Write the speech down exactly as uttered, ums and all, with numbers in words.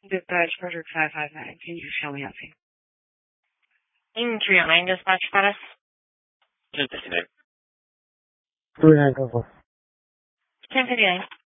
Dispatch Project five five nine. Can you show me something? In three oh nine dispatch status. ten fifty-nine. three nine four four. ten fifty-nine.